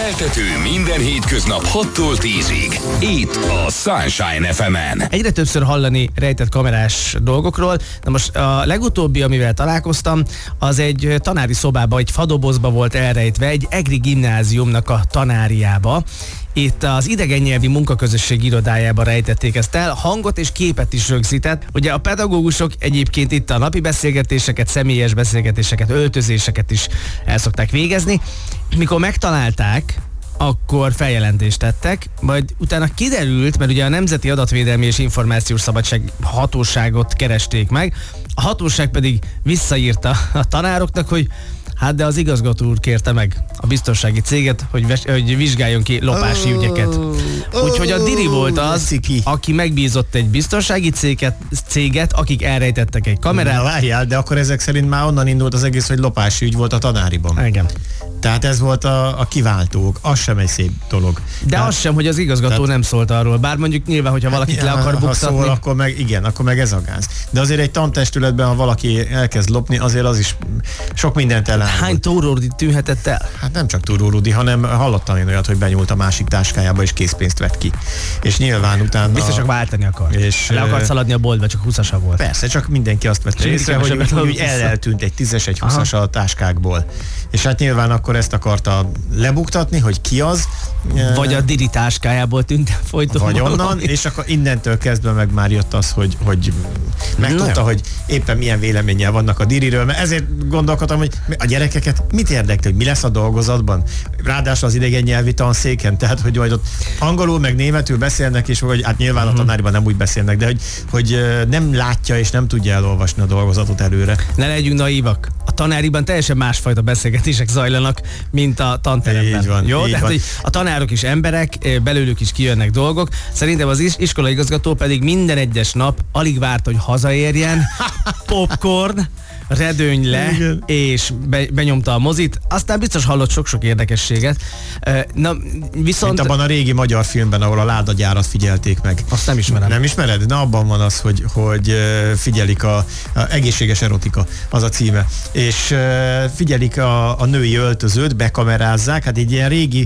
Keltető minden hétköznap 6-tól 10-ig. Itt a Sunshine FM-en. Egyre többször hallani rejtett kamerás dolgokról. Na most a legutóbbi, amivel találkoztam, az egy tanári szobába, egy fadobozba volt elrejtve, egy egri gimnáziumnak a tanáriába. Itt az idegennyelvi munkaközösség irodájába rejtették ezt el, hangot és képet is rögzített. Ugye a pedagógusok egyébként itt a napi beszélgetéseket, személyes beszélgetéseket, öltözéseket is el szokták végezni. Mikor megtalálták, akkor feljelentést tettek, majd utána kiderült, mert ugye a Nemzeti Adatvédelmi és Információs Szabadság Hatóságot keresték meg, a hatóság pedig visszaírta a tanároknak, hogy hát de az igazgató úr kérte meg a biztonsági céget, hogy vizsgáljon ki lopási ügyeket. Úgyhogy a Diri volt az, aki megbízott egy biztonsági céget, akik elrejtettek egy kamerát. Na várjál, de akkor ezek szerint már onnan indult az egész, hogy lopási ügy volt a tanáriban. Igen. Tehát ez volt a kiváltók, az sem egy szép dolog. De tehát, az sem, hogy az igazgató nem szólt arról, bár mondjuk nyilván, hogyha valakit le akar buktatni. Ha szól, akkor meg ez a gáz. De azért egy tantestületben, ha valaki elkezd lopni, azért az is sok mindent elárul. Hány Tóródi tűnhetett el? Hát nem csak Tóródi, hanem hallottam én olyat, hogy benyúlt a másik táskájába és készpénzt vett ki. És nyilván utána... Biztos csak váltani akar. És le akart szaladni a boltba, csak 20-asa volt. Persze, csak mindenki azt vette észre, hogy eltűnt egy 10-es, egy 20-as a táskákból. És hát nyilván akkor ezt akarta lebuktatni, hogy ki az. Vagy a Diri táskájából tűnt folyton. Vagy onnan, és akkor innentől kezdve meg már jött az, hogy megtudta, hogy éppen milyen véleménnyel vannak a Diriről, mert ezért gondolkodtam, hogy a gyerekeket mit érdekli, hogy mi lesz a dolgozatban. Ráadásul az idegen nyelvi tanszéken, tehát hogy majd ott angolul meg németül beszélnek, és hogy hát nyilván a tanáriban nem úgy beszélnek, de hogy nem látja és nem tudja elolvasni a dolgozatot előre. Ne legyünk naívak. A tanáriban teljesen másfajta beszélgetések zajlanak, mint a tanteremben. Így van, jó? így Tehát, van. hogy a tanárok is emberek, belőlük is kijönnek dolgok. Szerintem az iskolaigazgató pedig minden egyes nap alig várt, hogy hazaérjen, popcorn, redőny le, igen. És benyomta a mozit, aztán biztos hallott sok-sok érdekességet. Na, viszont... Mint abban a régi magyar filmben, ahol a ládagyárat figyelték meg. Azt nem ismerem. Nem ismered? Na, abban van az, hogy figyelik a egészséges erotika, az a címe. És figyelik a női öltözőt, bekamerázzák, hát egy ilyen régi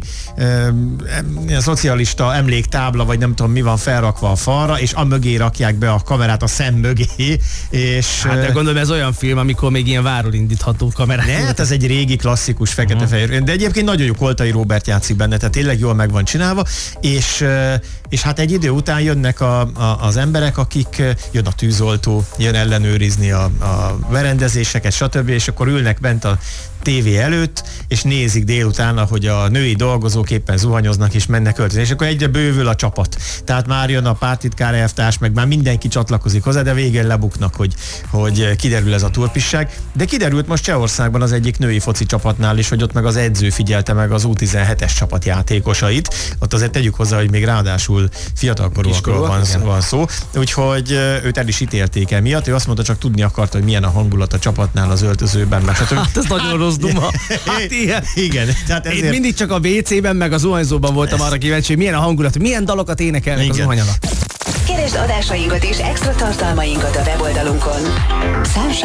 szocialista emléktábla, vagy nem tudom mi van felrakva a falra, és amögé rakják be a kamerát a szem mögé, és... Hát de gondolom ez olyan film, amikor még ilyen váról indítható kamerák. Ne, hát ez egy régi, klasszikus, fekete-fehér. De egyébként nagyon jó, Koltai Róbert játszik benne, tehát tényleg jól meg van csinálva, és hát egy idő után jönnek az emberek, akik jön a tűzoltó, jön ellenőrizni a berendezéseket, stb., és akkor ülnek bent a tévé előtt, és nézik délután, hogy a női dolgozók éppen zuhanyoznak és mennek öltözni, és akkor egyre bővül a csapat. Tehát már jön a pártitkár elvtárs, meg már mindenki csatlakozik hozzá, de végén lebuknak, hogy kiderül ez a turpisság. De kiderült most Csehországban az egyik női foci csapatnál is, hogy ott meg az edző figyelte meg az U17-es csapat játékosait. Ott azért tegyük hozzá, hogy még ráadásul fiatalkorúakról van szó. Úgyhogy őt el is ítélték emiatt. Ő azt mondta, csak tudni akarta, hogy milyen a hangulat a csapatnál az öltözőben. Hát ez nagyon rossz duma. Hát ilyen. Igen. Tehát ezért... Én mindig csak a WC-ben, meg a zuhanyzóban voltam arra kíváncsi, hogy milyen a hangulat, milyen dalokat énekelnek a zuhany alatt. Keresd adásainkat és extra tartalmainkat a weboldalunkon.